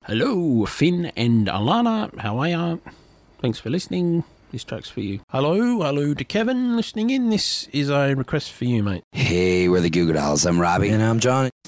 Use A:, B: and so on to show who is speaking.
A: Hello, Finn and Alana. How are you? Thanks for listening. This track's for you. Hello to Kevin listening in. This is a request for you, mate.
B: Hey, we're the Goo Goo Dolls. I'm Robbie.
C: And I'm Johnny.